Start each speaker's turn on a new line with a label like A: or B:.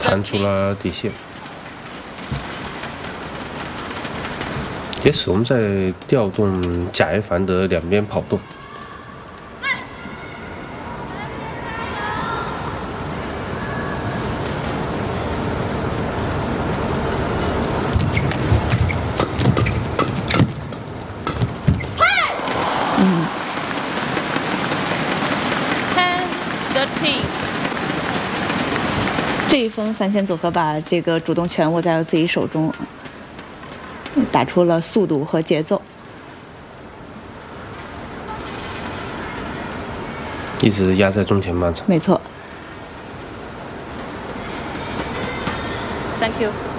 A: 弹出了底线。也使我们在调动贾一凡的两边跑动。
B: 这一分反线组合把这个主动权握在了自己手中，打出了速度和节奏，
A: 一直压在中前半场。
B: 没错。
C: Thank you。